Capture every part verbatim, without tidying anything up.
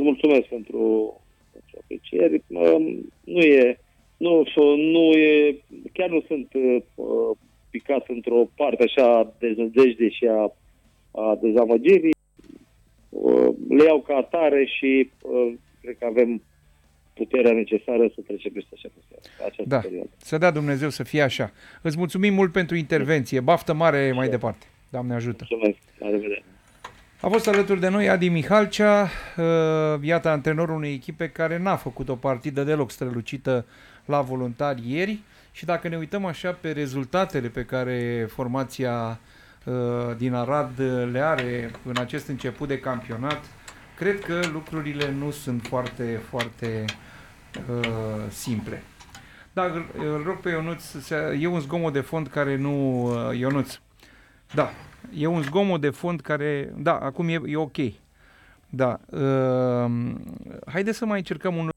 îți mulțumesc pentru, pentru aprecieri. Nu e, nu, nu e, chiar nu sunt uh, picat într-o parte așa de deznădejde și a, a dezamăgirii. Uh, le iau ca atare și uh, cred că avem puterea necesară să trecem peste așa această da. perioadă. Să dea Dumnezeu să fie așa. Îți mulțumim mult pentru intervenție. Baftă mare mai departe. Doamne ajută. Mulțumesc. La revedere. A fost alături de noi Adi Mihalcea, iată antrenorul unei echipe care n-a făcut o partidă deloc strălucită la Voluntari ieri și dacă ne uităm așa pe rezultatele pe care formația din Arad le are în acest început de campionat, cred că lucrurile nu sunt foarte, foarte uh, simple. Da, îl rog pe Ionuț, e un zgomot de fond care nu... Uh, Ionuț, da, e un zgomot de fond care... Da, acum e, e ok. Da. Uh, haideți să mai încercăm un...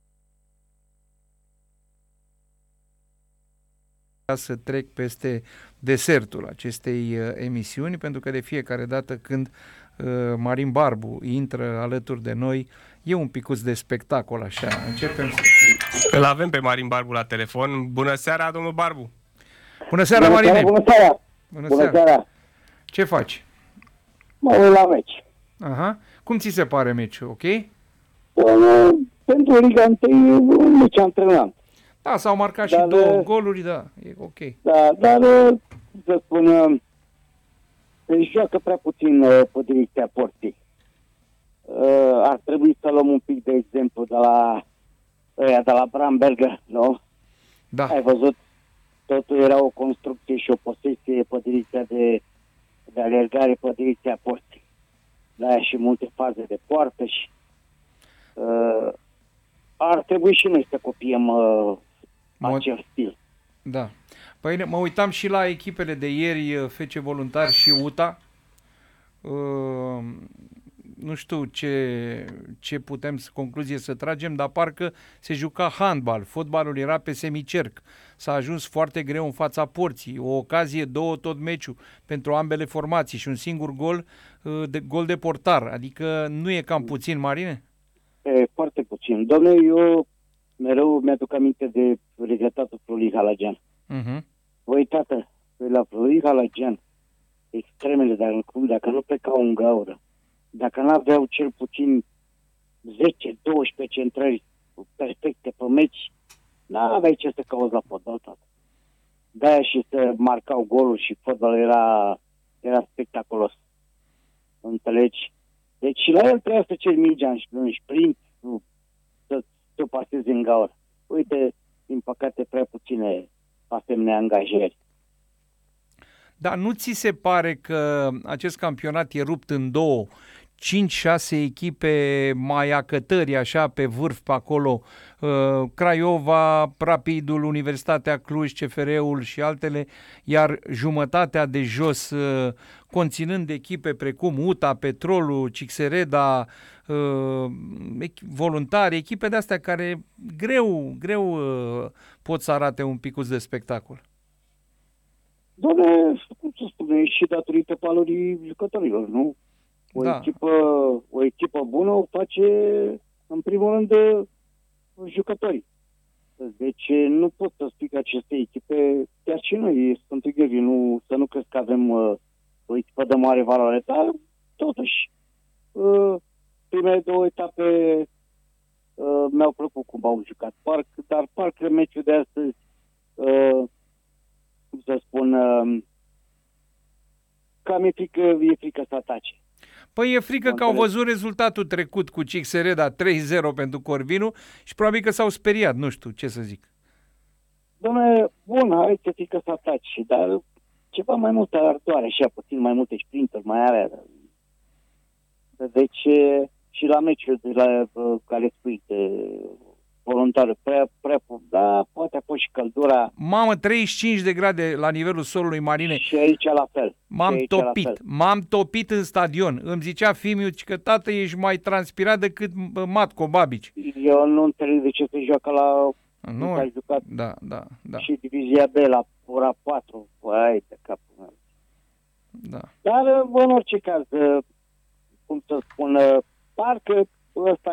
să trec peste desertul acestei uh, emisiuni, pentru că de fiecare dată când uh, Marin Barbu intră alături de noi, e un picuț de spectacol așa. Începem să... Îl avem pe Marin Barbu la telefon. Bună seara, domnul Barbu! Bună seara, Marine! Bună seara! Bună, bună seara! seara! Ce faci? Mă uit la meci. Aha. Cum ți se pare meciul, ok? Bun, pentru Liga unu un meci antrenant. Da, s-au marcat dar, și două goluri, da, e ok. Da, dar, să spun, își joacă prea puțin pe direcția porții. Ar trebui să luăm un pic de exemplu de la ăia de la Bramberger, nu? Da. Ai văzut? Totul era o construcție și o posesie pe direcția de, de alergare pe direcția porții. Da, și multe faze de poartă și uh, ar trebui și noi să copiem uh, acest stil. Da. Păi mă uitam și la echipele de ieri, F C Voluntari și U T A. Uh, nu știu ce, ce putem să concluzie să tragem, dar parcă se juca handbal, fotbalul era pe semicerc. S-a ajuns foarte greu în fața porții, o ocazie, două tot meciul pentru ambele formații și un singur gol de gol de portar, adică nu e cam puțin, Marine? E foarte puțin. Dom'le, eu mereu mi-aduc aminte de regretatul Florin Halagian. Uh-huh. Voi, tată, la Florin Halagian, extremele, dar dacă nu plecau în gaură, dacă nu aveau cel puțin zece doisprezece centrări perfecte pe meci, n-aveai ce să cauți la fotbal, tată. De-aia și să marcau golul și fotbalul era, era spectaculos. Înțelegi? Deci și la el trebuia să ceri mingea în, în sprint, să te pasezi în gaură. Uite, din păcate, prea puține asemenea angajări. Dar nu ți se pare că acest campionat e rupt în două, cinci șase echipe mai acătări așa pe vârf pe acolo, uh, Craiova, Rapidul, Universitatea Cluj, C F R-ul și altele, iar jumătatea de jos uh, conținând echipe precum U T A, Petrolul, Cixereda, uh, Voluntari, echipe de astea care greu, greu uh, pot să arate un picuț de spectacol. Doamne, cum să spune, și datorită valorii jucătorilor, nu? O, da. echipă, o echipă bună o face, în primul rând, jucătorii. Deci nu pot să spui că aceste echipe, chiar și noi, Sfântul Gheorghe, nu, să nu crezi că avem uh, o echipă de mare valoare, dar totuși, uh, primele două etape uh, mi-au plăcut cum au jucat, parc, dar parcă meciul de astăzi, uh, cum să spun, uh, cam e frică, e frică să atace. Păi e frică că au văzut rezultatul trecut cu Cixereda trei zero pentru Corvinu și probabil că s-au speriat, nu știu ce să zic. Doamne, bun, hai să fii că să ataci, dar ceva mai multă ardoare, așa, puțin mai multe sprinturi, mai are. Deci și la meciul de la care spui de Voluntar, prea, prea, da, poate a fost și căldura. Mamă, treizeci și cinci de grade la nivelul solului, Marine. Și aici la fel. M-am topit, m-am topit în stadion. Îmi zicea Fimiu că tată ești mai transpirat decât Matco Babici. Eu nu înțeleg de ce se joacă la... Nu, ai jucat da, da, da. Și divizia B la ora patru. Hai de capul meu. Da. Dar în orice caz, cum să spun, parcă ăsta